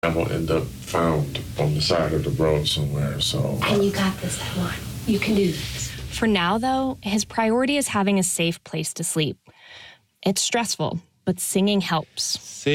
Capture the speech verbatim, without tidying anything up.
I will end up found on the side of the road somewhere, so. And you got this, Edward. You can do this. For now, though, his priority is having a safe place to sleep. It's stressful, but singing helps.